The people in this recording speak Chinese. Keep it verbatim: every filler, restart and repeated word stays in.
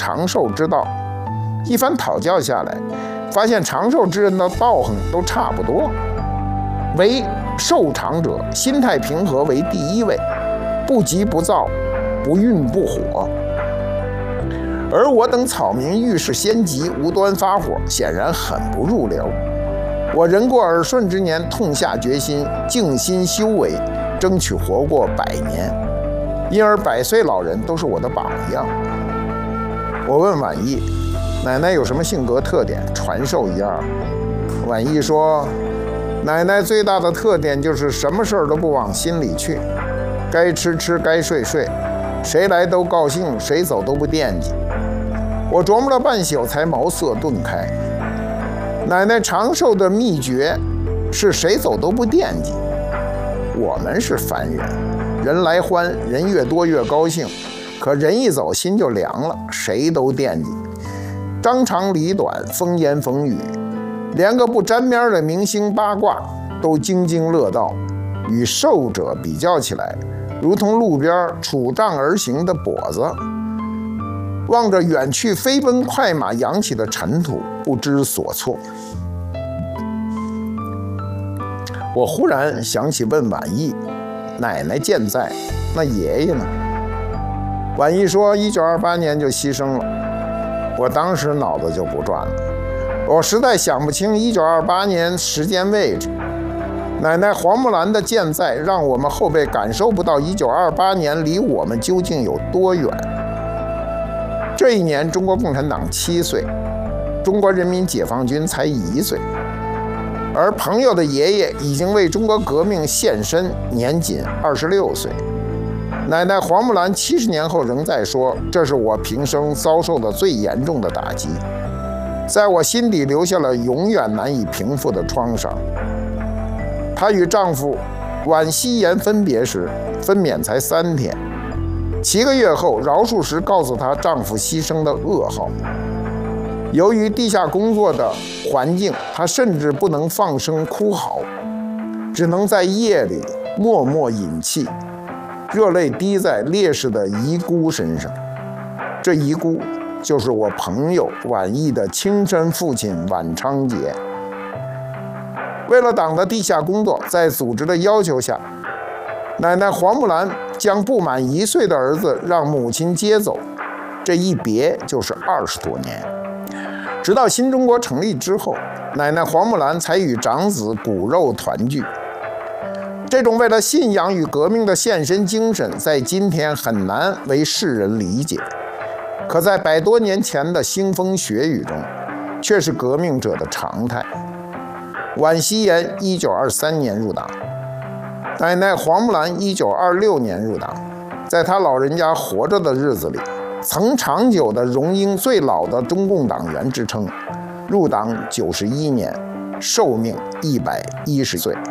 长寿之道。一番讨教下来，发现长寿之人的道行都差不多，唯寿长者心态平和为第一位，不急不躁，不愠不火。而我等草民遇事先急，无端发火，显然很不入流。我人过耳顺之年，痛下决心，静心修为，争取活过百年，因而百岁老人都是我的榜样。我问婉意，奶奶有什么性格特点，传授一二？婉意说，奶奶最大的特点就是什么事儿都不往心里去，该吃吃，该睡睡，谁来都高兴，谁走都不惦记。我琢磨了半宿，才茅塞顿开。奶奶长寿的秘诀是谁走都不惦记。我们是凡人，人来欢，人越多越高兴，可人一走心就凉了，谁都惦记。张长李短，风言风语，连个不沾边的明星八卦都津津乐道。与寿者比较起来，如同路边杵杖而行的跛子，望着远去飞奔快马扬起的尘土，不知所措。我忽然想起问婉意，奶奶健在，那爷爷呢？婉意说一九二八年就牺牲了。我当时脑子就不转了，我实在想不清一九二八年时间位置。奶奶黄木兰的健在，让我们后辈感受不到一九二八年离我们究竟有多远。这一年，中国共产党七岁，中国人民解放军才一岁，而朋友的爷爷已经为中国革命献身，年仅二十六岁。奶奶黄木兰七十年后仍在说，这是我平生遭受的最严重的打击，在我心底留下了永远难以平复的创伤。她与丈夫婉希言分别时，分娩才三天。七个月后，饶漱石告诉她丈夫牺牲的噩耗。由于地下工作的环境，她甚至不能放声哭嚎，只能在夜里默默饮气，热泪滴在烈士的遗孤身上。这遗孤就是我朋友婉意的亲生父亲婉昌杰。为了党的地下工作，在组织的要求下，奶奶黄木兰将不满一岁的儿子让母亲接走，这一别就是二十多年。直到新中国成立之后，奶奶黄木兰才与长子骨肉团聚。这种为了信仰与革命的献身精神，在今天很难为世人理解，可在百多年前的腥风血雨中，却是革命者的常态。婉希言一九二三年入党，奶奶黄木兰一九二六年入党，在她老人家活着的日子里，曾长久的荣膺最老的中共党员之称，入党九十一年，寿命一百一十岁。